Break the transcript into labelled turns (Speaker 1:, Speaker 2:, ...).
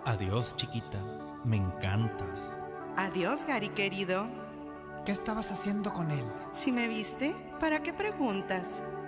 Speaker 1: Adiós, chiquita, me encantas.
Speaker 2: Adiós, Gary querido.
Speaker 3: ¿Qué estabas haciendo con él?
Speaker 2: Si me viste, ¿para qué preguntas?